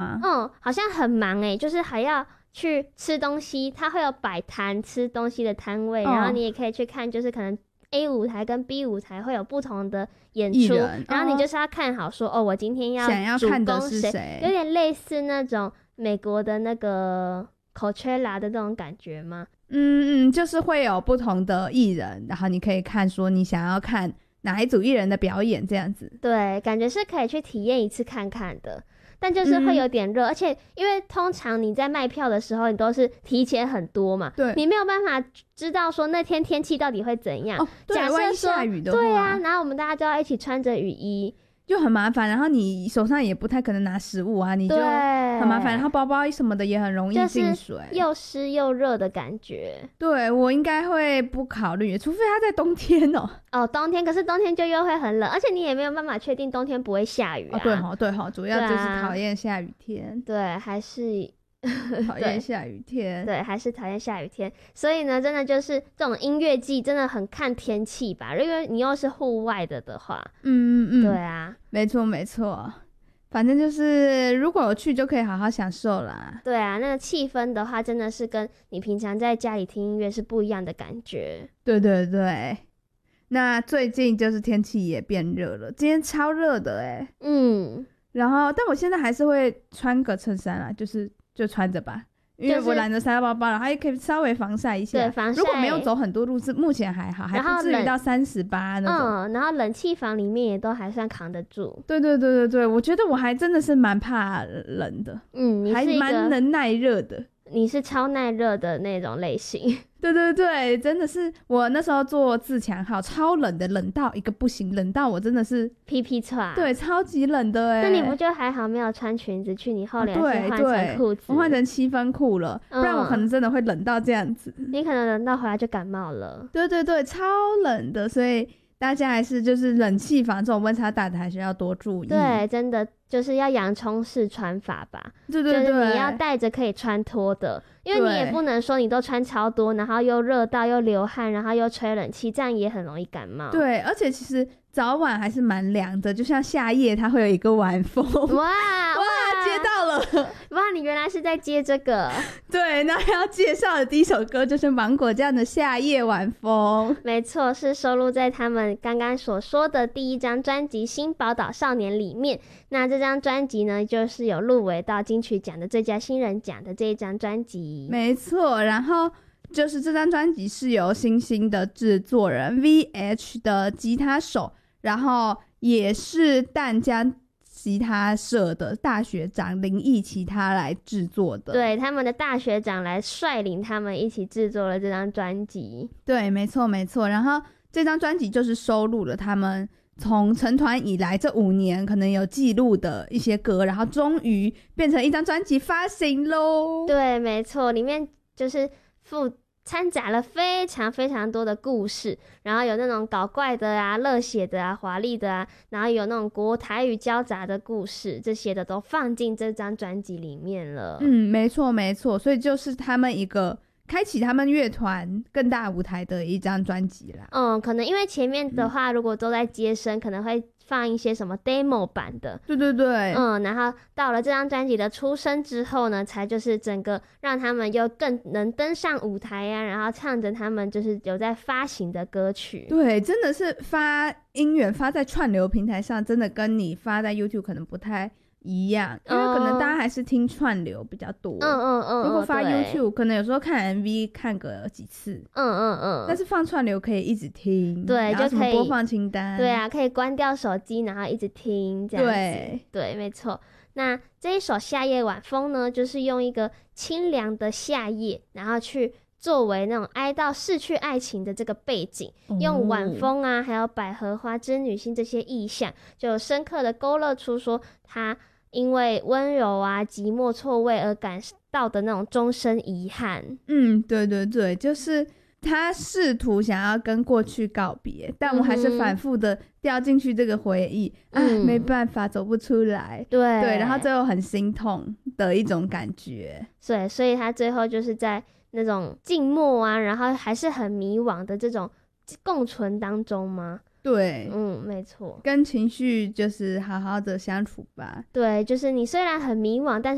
吗？ 好像很忙就是还要去吃东西，它会有摆摊吃东西的摊位，然后你也可以去看，就是可能 A 舞台跟 B 舞台会有不同的演出，然后你就是要看好说我今天想要看的是谁， 有点类似那种美国的那个 Coachella 的那种感觉吗？ 就是会有不同的艺人，然后你可以看说你想要看哪一组艺人的表演这样子。 对，感觉是可以去体验一次看看的。但就是会有点热，而且因为通常你在卖票的时候，你都是提前很多嘛， 对， 你没有办法知道说那天天气到底会怎样。 对， 假设万一下雨的话， 对啊，然后我们大家就要一起穿着雨衣， 就很麻烦。然后你手上也不太可能拿食物啊，你就很麻烦。然后包包什么的也很容易进水， 就是又湿又热的感觉。 对，我应该会不考虑，除非它在冬天冬天，可是冬天就又会很冷，而且你也没有办法确定冬天不会下雨啊。 对，主要就是讨厌下雨天。 对，还是讨厌下雨天。 对，还是讨厌下雨天。所以呢，真的就是这种音乐季真的很看天气吧，因为你又是户外的话。对啊， 没错。反正就是如果有去就可以好好享受啦。 对啊，那个气氛的话真的是跟你平常在家里听音乐是不一样的感觉。 对。那最近就是天气也变热了，今天超热的然后但我现在还是会穿个衬衫啦，就穿着吧，因为我懒得塞到包包，然后也可以稍微防晒一下。 对，防晒。 如果没有走很多路，目前还好，还不至于到38那种。 然后冷气房里面也都还算扛得住。 对，我觉得我还真的是蛮怕冷的。 你是还蛮能耐热的。 你是超耐热的那种类型。 对，真的是我那时候做自强号超冷的，冷到一个不行，冷到我真的是屁屁喘。 对，超级冷的那你不就还好没有穿裙子去，你后来是换成裤子？ 我换成7分裤了，不然我可能真的会冷到这样子。 你可能冷到回来就感冒了。 对，超冷的，所以大家还是就是冷气房这种温差大的还是要多注意。 对，真的就是要洋葱式穿法吧。 对， 就是你要带着可以穿脱的，因为你也不能说你都穿超多，然后又热到又流汗，然后又吹冷气，这样也很容易感冒。 对，而且其实早晚还是蛮凉的，就像夏夜它会有一个晚风。 哇， 接到了！ 哇，你原来是在接这个。 对，那要介绍的第一首歌就是芒果酱的《夏夜晚风》。 没错，是收录在他们刚刚所说的第一张专辑《新宝岛少年》里面。那这张专辑呢，就是有入围到金曲奖的最佳新人奖的这一张专辑。 没错，然后就是这张专辑是由星星的制作人 VH 的吉他手，然后也是淡江吉他社的大学长林义其他来制作的。 对，他们的大学长来率领他们一起制作了这张专辑。 对，没错。然后这张专辑就是收录了他们从成团以来这5年可能有记录的一些歌，然后终于变成一张专辑发行咯。 对，没错，里面就是掺杂了非常非常多的故事，然后有那种搞怪的啊、热血的啊、华丽的啊，然后有那种国台语交杂的故事，这些的都放进这张专辑里面了。 没错，所以就是他们一个开启他们乐团更大舞台的一张专辑啦。 可能因为前面的话如果都在接生，可能会放一些什么 demo 版的。 对。 然后到了这张专辑的出生之后呢，才就是整个让他们又更能登上舞台啊，然后唱着他们就是有在发行的歌曲。 对，真的是发音源发在串流平台上，真的跟你发在 YouTube 可能不太一样，因为可能大家还是听串流比较多。如果发 YouTube 可能有时候看 MV 看个几次。但是放串流可以一直听。 对，就可以播放清单。 对啊，可以关掉手机然后一直听这样子。对，没错。那这一首《夏夜晚风》呢，就是用一个清凉的夏夜，然后去作为那种哀悼逝去爱情的这个背景，用晚风啊还有百合花织女星这些意象，就深刻的勾勒出说他因为温柔啊寂寞错位而感到的那种终身遗憾。 对，就是他试图想要跟过去告别，但我还是反复的掉进去这个回忆。没办法走不出来。对，然后最后很心痛的一种感觉。 对，所以他最后就是在那种静默啊，然后还是很迷惘的这种共存当中吗？ 对， 没错， 跟情绪就是好好的相处吧。 对，就是你虽然很迷惘，但是